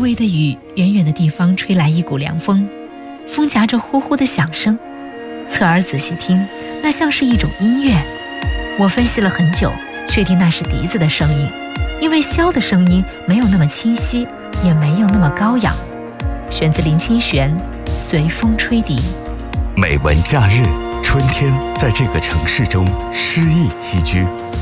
微的雨，远远的地方吹来一股凉风，风夹着呼呼的响声。侧耳仔细听，那像是一种音乐。我分析了很久，确定那是笛子的声音，因为箫的声音没有那么清晰，也没有那么高扬。选自林清玄《随风吹笛》。 美文假日，春天在这个城市中诗意栖居。